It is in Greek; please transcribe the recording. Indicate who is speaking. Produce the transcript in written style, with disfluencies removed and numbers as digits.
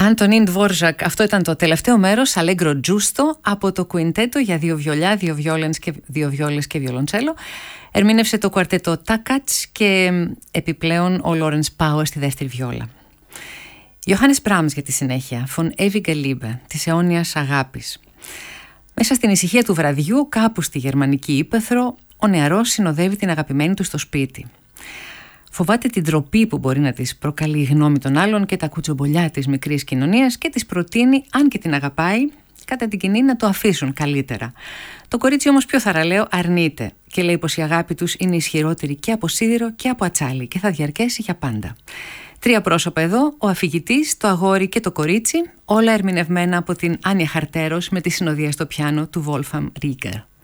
Speaker 1: Αντωνίν Ντβόρζακ, αυτό ήταν το τελευταίο μέρος, Allegro Giusto, από το κουιντέτο για 2 βιολιά, 2 βιόλες και βιολοντσέλο. Ερμήνευσε το κουαρτέτο Τάκατς και επιπλέον ο Λόρενς Πάουερ στη δεύτερη βιόλα. Ιωάννης Μπράμς για τη συνέχεια, von Ewige Liebe, της αιώνιας αγάπης. Μέσα στην ησυχία του βραδιού, κάπου στη γερμανική ύπαιθρο, ο νεαρός συνοδεύει την αγαπημένη του στο σπίτι. Φοβάται την ντροπή που μπορεί να της προκαλεί η γνώμη των άλλων και τα κουτσομπολιά της μικρής κοινωνίας και της προτείνει, αν και την αγαπάει, κατά την κοινή να το αφήσουν καλύτερα. Το κορίτσι όμως πιο θαραλέο αρνείται και λέει πως η αγάπη τους είναι ισχυρότερη και από σίδηρο και από ατσάλι και θα διαρκέσει για πάντα. 3 πρόσωπα εδώ, ο αφηγητής, το αγόρι και το κορίτσι, όλα ερμηνευμένα από την Άνια Χαρτέρος με τη συνοδεία στο πιάνο του Wolfgang Rieger.